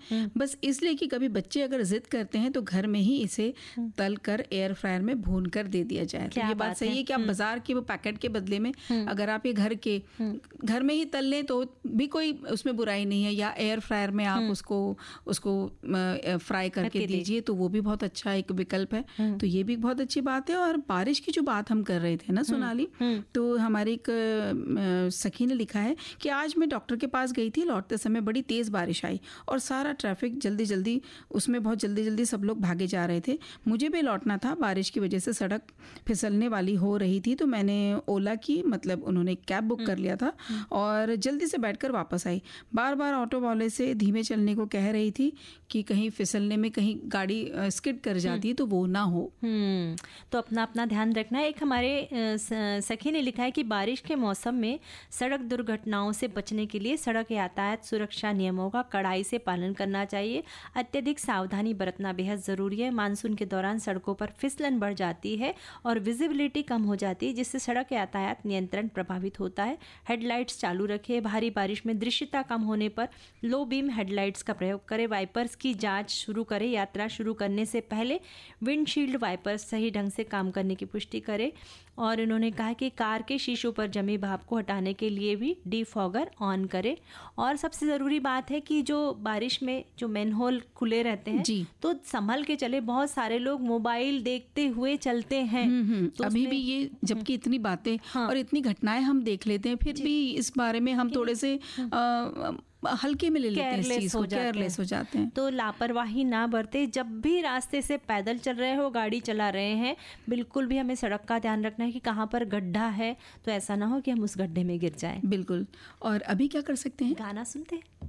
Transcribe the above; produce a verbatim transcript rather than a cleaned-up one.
बस इसलिए कि कभी बच्चे अगर जिद करते हैं तो घर में ही इसे तल कर एयर फ्रायर में भून कर दे दिया जाए। तो ये बात सही है कि आप बाजार के वो पैकेट के बदले में अगर आप ये घर के घर में ही तल लें तो भी कोई उसमें बुराई नहीं है, या एयर फ्रायर में आप उसको उसको फ्राई करके दीजिए तो वो भी बहुत अच्छा एक विकल्प है। तो ये भी बहुत अच्छी बात है। और बारिश की जो बात हम कर रहे थे ना सोनाली, तो हमारी एक सखी ने लिखा है कि आज मैं डॉक्टर के पास गई थी, लौटते समय बड़ी तेज बारिश आई और सारा ट्रैफिक जल्दी जल्दी उसमें बहुत जल्दी जल्दी सब लोग भागे जा रहे थे। मुझे भी लौटना था, बारिश की वजह से सड़क फिसलने वाली हो रही थी, तो मैंने ओला की मतलब उन्होंने कैब बुक कर लिया था और जल्दी से बैठकर वापस आई। बार बार ऑटो वाले से धीमे चलने को कह रही थी कि कहीं फिसलने में कहीं गाड़ी स्किड कर जाती तो वो ना हो। तो अपना अपना ध्यान रखना है। एक हमारे सखी ने लिखा है कि बारिश के मौसम में सड़क दुर्घटनाओं से बचने के लिए सड़क यातायात सुरक्षा नियमों का कड़ाई से पालन करना चाहिए। अत्यधिक सावधानी बरतना बेहद ज़रूरी है। मानसून के दौरान सड़कों पर फिसलन बढ़ जाती है और विजिबिलिटी कम हो जाती है, जिससे सड़क यातायात नियंत्रण प्रभावित होता है। हेडलाइट्स चालू रखें। भारी बारिश में दृश्यता कम होने पर लो बीम हेडलाइट्स का प्रयोग करें। वाइपर्स की जांच शुरू करें। यात्रा शुरू करने से पहले विंडशील्ड वाइपर्स सही ढंग से काम करने की पुष्टि करें। और इन्होंने कहा कि कार के शीशों पर जमी भाप को हटाने के लिए भी डीफॉगर ऑन करें। और सबसे ज़रूरी बात है कि जो बारिश में जो मैनहोल खुले रहते हैं जी, तो संभल के चले। बहुत सारे लोग मोबाइल देखते हुए चलते हैं। तो अभी भी ये जबकि इतनी बातें हाँ, और इतनी घटनाएं हम देख लेते हैं, फिर भी इस बारे में हम थोड़े से आ, हल्के में ले लेते हैं, इस चीज को केयरलेस हो जाते हैं। तो लापरवाही ना बरते। जब भी रास्ते से पैदल चल रहे हो, गाड़ी चला रहे हैं, बिल्कुल भी हमें सड़क का ध्यान रखना है कि कहाँ पर गड्ढा है, तो ऐसा ना हो कि हम उस गड्ढे में गिर जाएं। बिल्कुल। और अभी क्या कर सकते हैं? गाना सुनते हैं।